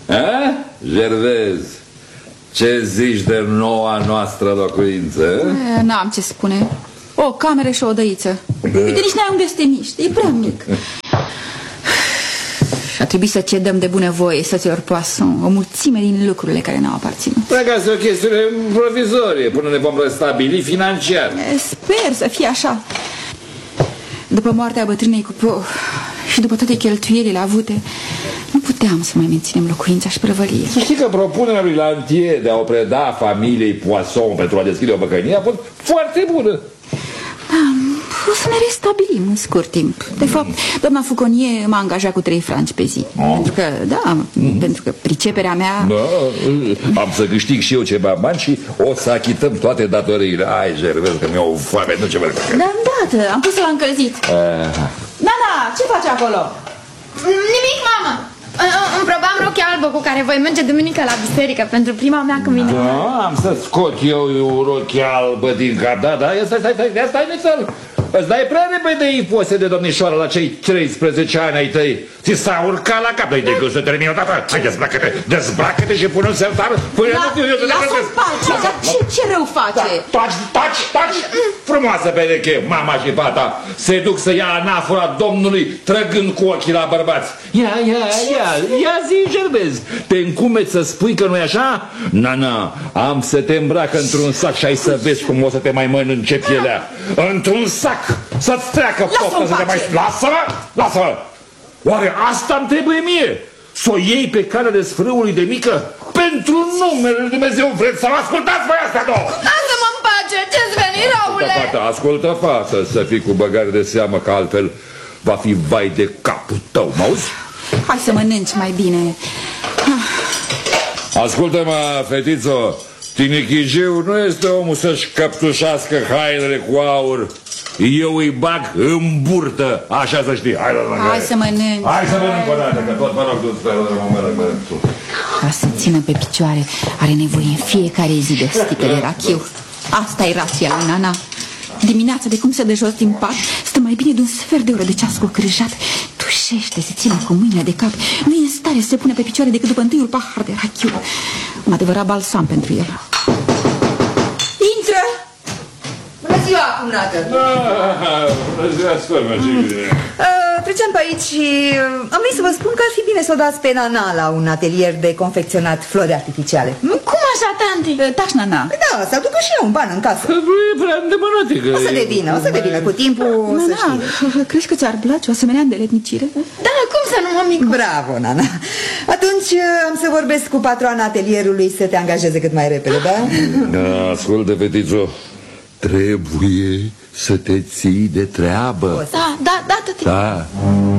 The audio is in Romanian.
Gervez, ce zici de noua noastră locuință? N-am ce spune. O cameră și o odăiță. Uite, nici n-ai unde să te miști, e prea mic. A trebuit să cedăm de bunăvoie soților Poisson o mulțime din lucrurile care n-au aparținut. Dacă asta e o chestiune provizorie, până ne vom restabili financiar. Sper să fie așa. După moartea bătrânei Coupeau și după toate cheltuielile avute, nu puteam să mai menținem locuința și prăvălie. Să știi că propunerea lui Lantier de a o preda familiei Poisson pentru a deschide o băcănie a fost foarte bună. O să ne restabilim în scurt timp. De fapt, doamna Fauconnier m-a angajat cu 3 franci pe zi. Pentru că priceperea mea... Am să câștig și eu ceva bani și o să achităm toate datoriile. Hai, Gervez, că mi-e o foame, nu ce vă... Da, îndată, am pus-o la încălzit. Nana, ce faci acolo? Nimic, mamă. Îmi probam rochia albă cu care voi merge duminică la biserică pentru prima mea comuniune. Da, am să scot eu rochia albă din cap. Da, stai nițel. Îți dai prea repede impose de domnișoară la cei 13 ani ai tăi. Ți s-a urcat la cap. De când să termine odată. Hai, dezbracă-te și pune un sertar. Lasă-o în pace, dar ce rău face? Taci! Frumoasă pereche, mama și fata se duc să ia anafora Domnului trăgând cu ochii la bărbați. Ia zi, Gervez, te încumeți să spui că nu e așa? Na, am să te îmbrac într-un sac și ai să vezi cum o să te mai mănânce pielea. Într-un sac, să-ți treacă poftă să te mai... Lasă-mă! Oare asta-mi trebuie mie? Să o iei pe calea sfrâului de mică? Pentru numele lui Dumnezeu vreți să mă ascultați voi astea două? Lasă-mă în pace, ce-ți veni, Raule? Ascultă, fată, să fii cu băgare de seamă, că altfel va fi vai de capul tău, m-auzi? Hai să mănânci mai bine. Ascultă-mă, fetițo, tinichigiu nu este omul să-și căptușească hainele cu aur. Eu îi bag în burtă, așa să știi. Hai să mănânci. Hai să mănânc o dată, că tot mă rog tu. Ca să țină pe picioare, are nevoie în fiecare zi de o sticlă de rachiu. Asta e rația lui Nana. Dimineața, de cum se dă jos din pat, stă mai bine de un sfert de oră de ceas cu crâșat. Tușește, se ține cu mâinile de cap. Nu e în stare să se pune pe picioare decât după întâiul pahar de rachiu. Un adevărat balsam pentru el. Intră! Bună ziua, cumnată! Bună ziua, scormă, ce bine! Treceam pe aici și am venit să vă spun că ar fi bine să o dați pe Nana la un atelier de confecționat flori artificiale. Cum așa, tante? Taci, Nana. Da, să aducă și ea un ban în casă. Nu e prea îndemânătică. O să devină cu timpul, să știi. Crezi că ți-ar place o asemenea îndeletnicire? Da, cum să nu, mămicu? Bravo, Nana. Atunci am să vorbesc cu patroana atelierului să te angajeze cât mai repede, da? Ascultă, fetițo, trebuie să te ții de treabă. Da, tăte. Da.